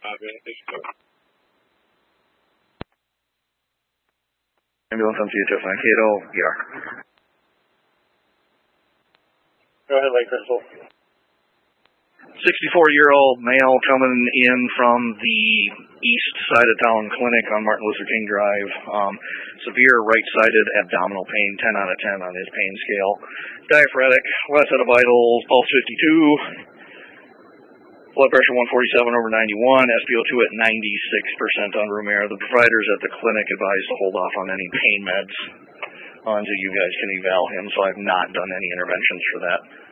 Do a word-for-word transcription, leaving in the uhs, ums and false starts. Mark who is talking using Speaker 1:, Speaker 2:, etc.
Speaker 1: Ambulance on C H F nine Cato, E R.
Speaker 2: Go ahead, Lake Crystal.
Speaker 1: sixty-four-year-old male coming in from the east side of town clinic on Martin Luther King Drive. Um, severe right-sided abdominal pain, ten out of ten on his pain scale. Diaphoretic, left set of vitals, pulse fifty-two. Blood pressure one forty-seven over ninety-one, S p O two at ninety-six percent on room air. The providers at the clinic advised to hold off on any pain meds until you guys can eval him, so I've not done any interventions for that.